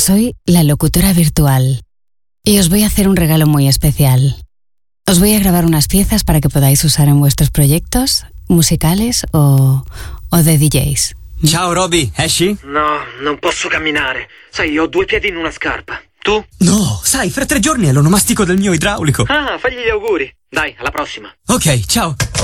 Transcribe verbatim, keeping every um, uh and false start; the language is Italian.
Soy la locutora virtual y os voy a hacer un regalo muy especial. Os voy a grabar unas piezas para que podáis usar en vuestros proyectos musicales o, o de D Js. Ciao Roby, esci? No, non posso camminare. Sai, ho due piedi in una scarpa. Tu? No, sai, fra tre giorni è l'onomastico del mio idraulico. Ah, fagli gli auguri. Dai, alla prossima. Ok, ciao.